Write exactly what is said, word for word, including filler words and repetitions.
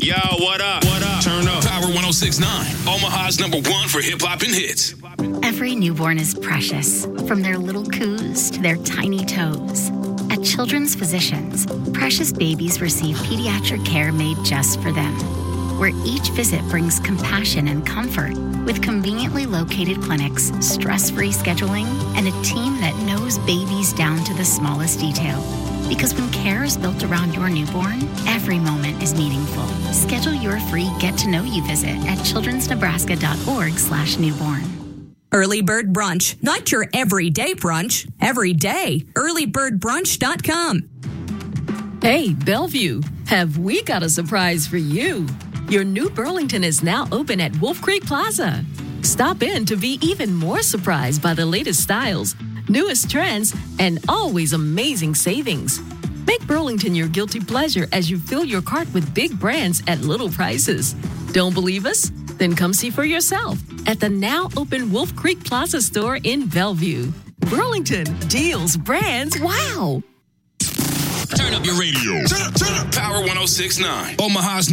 Yo, what up? What up? Turn up. Power one oh six point nine, Omaha's number one for hip-hop and hits. Every newborn is precious, from their little coos to their tiny toes. At Children's Physicians, precious babies receive pediatric care made just for them, where each visit brings compassion and comfort with conveniently located clinics, stress-free scheduling, and a team that knows babies down to the smallest detail. Because when care is built around your newborn, every moment is meaningful. Schedule your free get-to-know-you visit at childrensnebraska.org slash newborn. Early Bird Brunch, not your everyday brunch. Every day, early bird brunch dot com. Hey, Bellevue, have we got a surprise for you? Your new Burlington is now open at Wolf Creek Plaza. Stop in to be even more surprised by the latest styles, newest trends, and always amazing savings. Make Burlington your guilty pleasure as you fill your cart with big brands at little prices. Don't believe us? Then come see for yourself at the now open Wolf Creek Plaza store in Bellevue. Burlington, deals, brands, wow! Turn up your radio. Turn up, turn up. Power one oh six point nine, Omaha's